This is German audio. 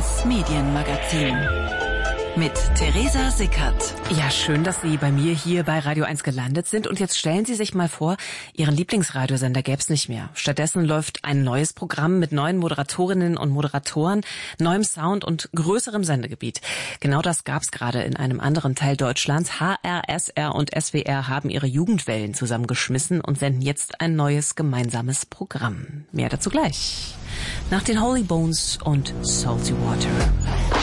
1 Medienmagazin mit Theresa Sickert. Ja, schön, dass Sie bei mir hier bei Radio 1 gelandet sind. Und jetzt stellen Sie sich mal vor, Ihren Lieblingsradiosender gäb's nicht mehr. Stattdessen läuft ein neues Programm mit neuen Moderatorinnen und Moderatoren, neuem Sound und größerem Sendegebiet. Genau das gab's gerade in einem anderen Teil Deutschlands. HR, SR und SWR haben ihre Jugendwellen zusammengeschmissen und senden jetzt ein neues gemeinsames Programm. Mehr dazu gleich. Nach den Holy Bones und Salty Water.